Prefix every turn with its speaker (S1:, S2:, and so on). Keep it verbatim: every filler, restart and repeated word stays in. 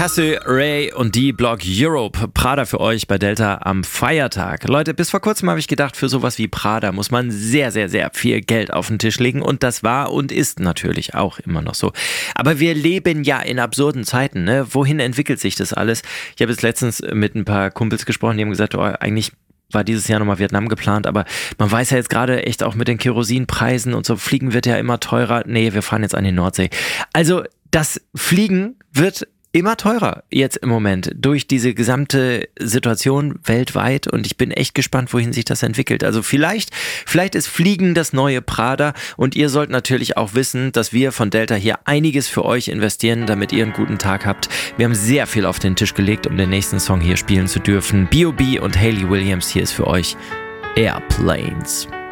S1: Cassie Ray und die Block Europe. Prada für euch bei Delta am Feiertag. Leute, bis vor kurzem habe ich gedacht, für sowas wie Prada muss man sehr, sehr, sehr viel Geld auf den Tisch legen. Und das war und ist natürlich auch immer noch so. Aber wir leben ja in absurden Zeiten, ne? Wohin entwickelt sich das alles? Ich habe jetzt letztens mit ein paar Kumpels gesprochen, die haben gesagt, oh, eigentlich war dieses Jahr nochmal Vietnam geplant, aber man weiß ja jetzt gerade echt auch mit den Kerosinpreisen und so, Fliegen wird ja immer teurer. Nee, wir fahren jetzt an die Nordsee. Also das Fliegen wird immer teurer jetzt im Moment durch diese gesamte Situation weltweit und ich bin echt gespannt, wohin sich das entwickelt. Also vielleicht, vielleicht ist Fliegen das neue Prada und ihr sollt natürlich auch wissen, dass wir von Delta hier einiges für euch investieren, damit ihr einen guten Tag habt. Wir haben sehr viel auf den Tisch gelegt, um den nächsten Song hier spielen zu dürfen. B O B und Hayley Williams, hier ist für euch Airplanes.